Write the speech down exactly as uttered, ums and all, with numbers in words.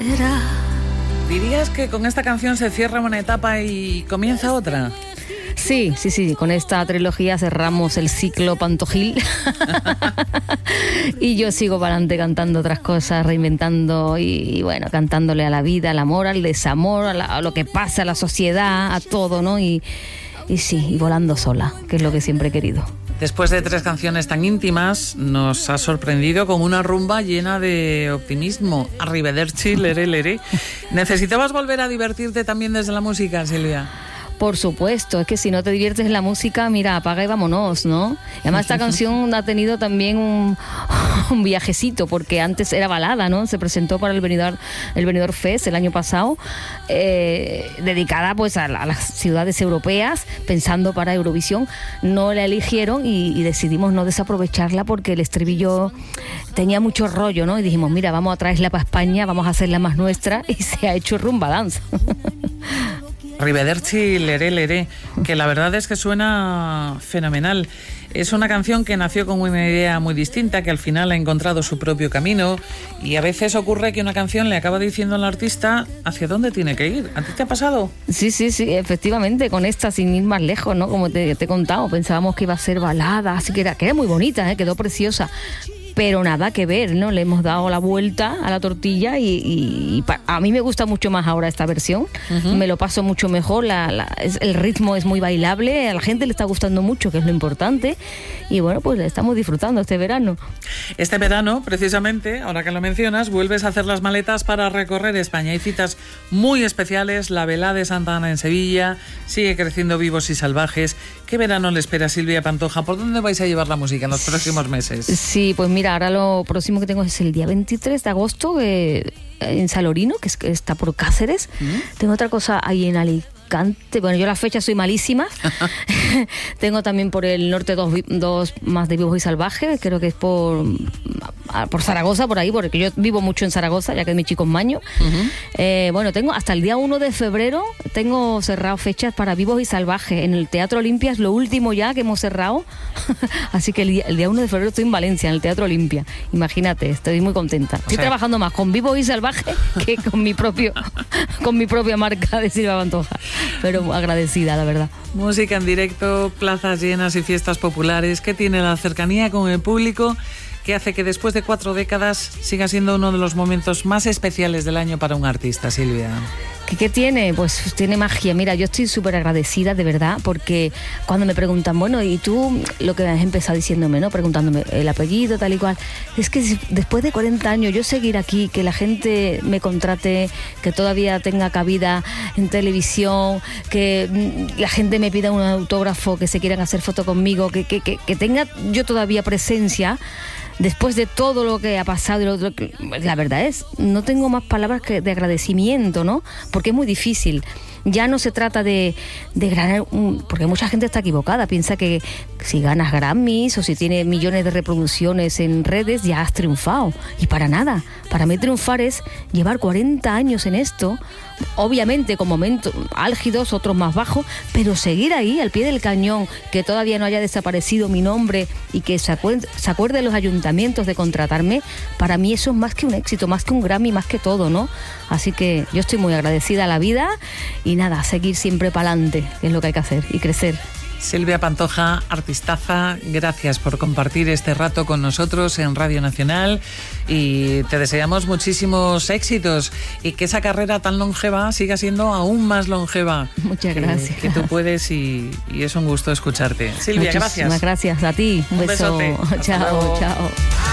será. ¿Dirías que con esta canción se cierra una etapa y comienza otra? Sí, sí, sí, con esta trilogía cerramos el ciclo Pantojil y yo sigo para adelante cantando otras cosas, reinventando y, y bueno, cantándole a la vida, al amor, al desamor, a, la, a lo que pasa, a la sociedad, a todo, ¿no? Y, y sí, y volando sola, que es lo que siempre he querido. Después de tres canciones tan íntimas, nos ha sorprendido con una rumba llena de optimismo. Arrivederci, leré, leré. ¿Necesitabas volver a divertirte también desde la música, Silvia? Por supuesto, es que si no te diviertes en la música, mira, apaga y vámonos, ¿no? Además esta canción ha tenido también un, un viajecito, porque antes era balada, ¿no? Se presentó para el Benidorm, el Benidorm Fest el año pasado, eh, dedicada pues a, a las ciudades europeas, pensando para Eurovisión. No la eligieron y, y decidimos no desaprovecharla porque el estribillo tenía mucho rollo, ¿no? Y dijimos, mira, vamos a traerla para España, vamos a hacerla más nuestra, y se ha hecho rumba dance. Arrivederci, leré, leré, que la verdad es que suena fenomenal. Es una canción que nació con una idea muy distinta, que al final ha encontrado su propio camino, y a veces ocurre que una canción le acaba diciendo al artista hacia dónde tiene que ir. ¿A ti te ha pasado? Sí, sí, sí, efectivamente, con esta, sin ir más lejos, ¿no? Como te, te he contado, pensábamos que iba a ser balada, así que era, que era muy bonita, ¿eh? Quedó preciosa. Pero nada que ver, ¿no? Le hemos dado la vuelta a la tortilla y, y, y pa, a mí me gusta mucho más ahora esta versión. Uh-huh. Me lo paso mucho mejor, la, la, es, el ritmo es muy bailable, a la gente le está gustando mucho, que es lo importante. Y bueno, pues le estamos disfrutando este verano. Este verano, precisamente, ahora que lo mencionas, vuelves a hacer las maletas para recorrer España. Hay citas muy especiales, la velada de Santa Ana en Sevilla, sigue creciendo Vivos y Salvajes. ¿Qué verano le espera Silvia Pantoja? ¿Por dónde vais a llevar la música en los próximos meses? Sí, pues mira, ahora lo próximo que tengo es el día veintitrés de agosto eh, en Salorino, que, es, que está por Cáceres. ¿Mm? Tengo otra cosa ahí en Alicante. Bueno, yo la fecha soy malísima. Tengo también por el norte dos, dos más de Vivos y Salvajes, creo que es por, por Zaragoza, por ahí, porque yo vivo mucho en Zaragoza, ya que mi chico es maño. Uh-huh. Eh, bueno, tengo hasta el día uno de febrero, tengo cerrado fechas para Vivos y Salvajes. En el Teatro Olimpia es lo último ya que hemos cerrado. Así que el día, el día uno de febrero estoy en Valencia, en el Teatro Olimpia. Imagínate, estoy muy contenta. Estoy o sea, trabajando más con Vivos y Salvajes que con mi propio con mi propia marca de Silvia Pantoja. Pero agradecida, la verdad. Música en directo, plazas llenas y fiestas populares. ¿Qué tiene la cercanía con el público que hace que después de cuatro décadas siga siendo uno de los momentos más especiales del año para un artista, Silvia? ¿Qué, qué tiene? Pues tiene magia. Mira, yo estoy súper agradecida, de verdad, porque cuando me preguntan, bueno, y tú, lo que has empezado diciéndome, ¿no? Preguntándome el apellido, tal y cual. Es que después de cuarenta años, yo seguir aquí, que la gente me contrate, que todavía tenga cabida en televisión, que la gente me pida un autógrafo, que se quieran hacer foto conmigo, que, que, que, que tenga yo todavía presencia. Después de todo lo que ha pasado, y lo, lo que, la verdad es, no tengo más palabras que de agradecimiento, ¿no? Porque es muy difícil. Ya no se trata de, de ganar, un, porque mucha gente está equivocada, piensa que si ganas Grammys o si tienes millones de reproducciones en redes ya has triunfado. Y para nada. Para mí triunfar es llevar cuarenta años en esto, obviamente con momentos álgidos, otros más bajos, pero seguir ahí al pie del cañón, que todavía no haya desaparecido mi nombre y que se acuerde, se acuerde los ayuntamientos de contratarme, para mí eso es más que un éxito, más que un Grammy, más que todo, ¿no? Así que yo estoy muy agradecida a la vida y nada, seguir siempre para adelante, que es lo que hay que hacer, y crecer. Silvia Pantoja, artistaza, gracias por compartir este rato con nosotros en Radio Nacional y te deseamos muchísimos éxitos y que esa carrera tan longeva siga siendo aún más longeva. Muchas gracias. Que, que tú puedes y, y es un gusto escucharte. Silvia, muchísimas gracias. gracias a ti. Un, un beso. besote. Chao, chao.